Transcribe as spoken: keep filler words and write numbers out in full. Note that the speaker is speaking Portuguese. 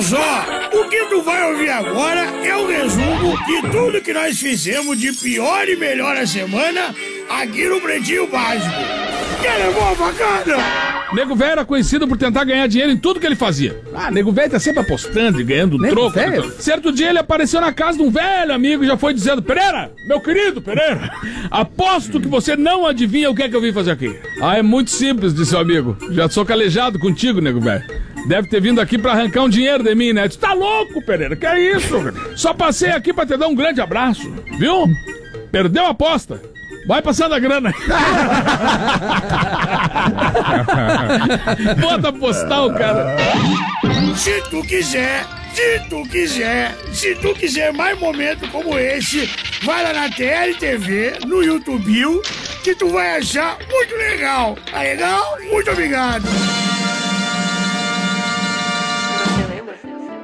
Olha só, o que tu vai ouvir agora é um resumo de tudo que nós fizemos de pior e melhor a semana aqui no Pretinho Básico. Quer levar a facada? Nego Velho era conhecido por tentar ganhar dinheiro em tudo que ele fazia. Ah, Nego Velho tá sempre apostando e ganhando um troco. Velho? Certo dia ele apareceu na casa de um velho amigo e já foi dizendo: Pereira, meu querido Pereira, aposto que você não adivinha o que é que eu vim fazer aqui. Ah, é muito simples, disse o amigo. Já sou calejado contigo, Nego Velho. Deve ter vindo aqui pra arrancar um dinheiro de mim, né? Tu tá louco, Pereira, que é isso? Só passei aqui pra te dar um grande abraço, viu? Perdeu a aposta. Vai passando a grana. Bota postal, cara. Se tu quiser, se tu quiser, se tu quiser mais momentos como esse, vai lá na T L T V, no YouTube, que tu vai achar muito legal. Tá legal? Muito obrigado.